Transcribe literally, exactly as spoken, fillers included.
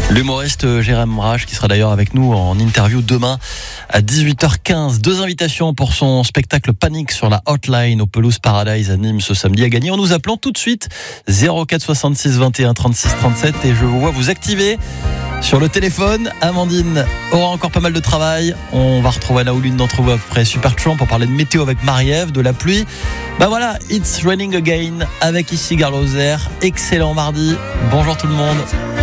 L'humoriste Jérém Rach qui sera d'ailleurs avec nous en interview demain à dix-huit heures quinze. Deux invitations pour son spectacle Panique sur la Hotline au Pelouse Paradise à Nîmes ce samedi à gagner. En nous appelant tout de suite zéro quatre soixante-six vingt et un trente-six trente-sept et je vous vois vous activer sur le téléphone. Amandine aura encore pas mal de travail. On va retrouver là où l'une d'entre vous après Super Tramp pour parler de météo avec Marie-Ève, de la pluie. Bah voilà, It's Raining Again avec ici Garloser. Excellent mardi. Bonjour tout le monde.